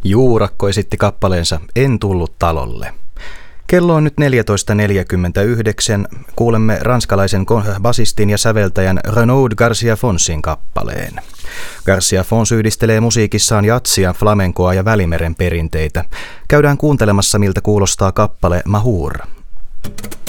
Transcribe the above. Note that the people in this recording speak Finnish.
Juurakko esitti kappaleensa En tullut talolle. Kello on nyt 14.49. Kuulemme ranskalaisen basistin ja säveltäjän Renaud Garcia Fonsin kappaleen. Garcia Fons yhdistelee musiikissaan jatsia, flamenkoa ja Välimeren perinteitä. Käydään kuuntelemassa, miltä kuulostaa kappale Mahur.